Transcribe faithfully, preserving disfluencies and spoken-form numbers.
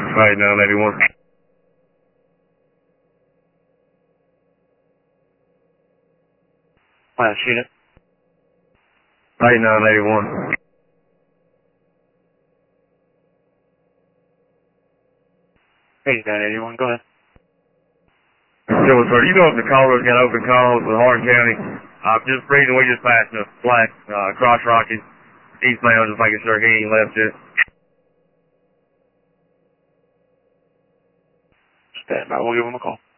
Right now, eighty-one. Last unit. Right now, eighty-one. eighty-nine eighty-one, go ahead. Silver, sir, you know if the caller's got open calls with Hardin County? Uh, just reading, we just passed a black, uh, cross rocket eastbound, just making sure he ain't left it. Stand by, we'll give him a call.